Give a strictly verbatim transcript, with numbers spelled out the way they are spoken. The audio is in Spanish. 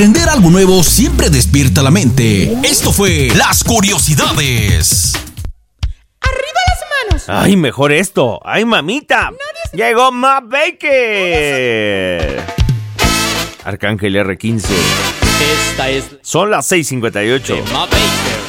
Aprender algo nuevo siempre despierta la mente. Esto fue Las Curiosidades. ¡Arriba las manos! ¡Ay, mejor esto! ¡Ay, mamita! Se... ¡Llegó Matt Baker! Arcángel erre quince. Esta es... Son las seis cincuenta y ocho. de Matt Baker.